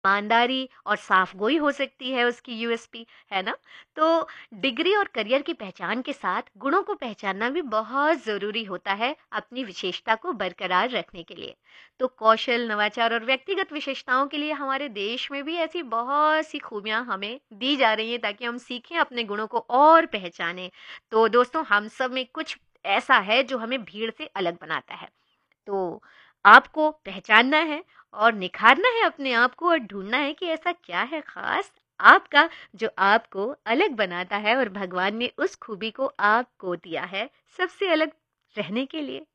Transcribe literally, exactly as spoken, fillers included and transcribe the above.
ईमानदारी और साफ़गोई हो सकती है उसकी यूएसपी, है ना? तो डिग्री और करियर की पहचान के साथ गुणों को पहचानना भी बहुत ज़रूरी होता है अपनी विशेषता को बरकरार रखने के लिए। तो कौशल, नवाचार और व्यक्तिगत विशेषताओं के लिए हमारे देश में भी ऐसी बहुत सी खूबियाँ हमें दी जा रही हैं ताकि हम सीखें अपने गुणों को और पहचानें। तो दोस्तों, हम सब में कुछ ऐसा है जो हमें भीड़ से अलग बनाता है। तो आपको पहचानना है और निखारना है अपने आप को और ढूँढना है कि ऐसा क्या है ख़ास आपका जो आपको अलग बनाता है और भगवान ने उस खूबी को आपको दिया है सबसे अलग रहने के लिए।